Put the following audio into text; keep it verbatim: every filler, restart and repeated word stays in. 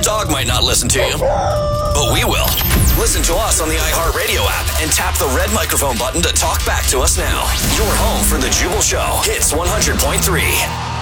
dog might not listen to you, but we will. Listen to us on the iHeartRadio app and tap the red microphone button to talk back to us now. Your home for the Jubal Show. Hits one hundred point three.